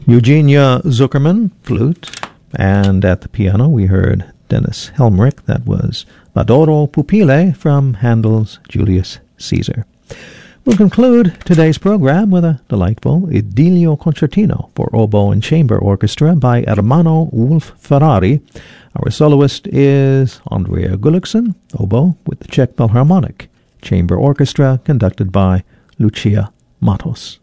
Eugenia Zuckerman, flute, and at the piano we heard Dennis Helmrich. That was Badoro Pupile from Handel's Julius Caesar. We'll conclude today's program with a delightful Idilio Concertino for oboe and chamber orchestra by Ermanno Wolf Ferrari. Our soloist is Andrea Gulliksen, oboe with the Czech Philharmonic Chamber Orchestra conducted by Lucia Matos.